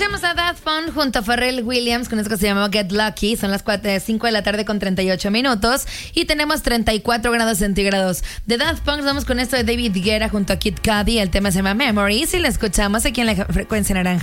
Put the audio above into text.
Escuchamos a Daft Punk junto a Pharrell Williams con esto que se llama Get Lucky. Son las 5 de la tarde con 38 minutos y tenemos 34 grados centígrados. De Daft Punk vamos con esto de David Guetta junto a Kid Cudi. El tema se llama Memories y lo escuchamos aquí en la frecuencia naranja.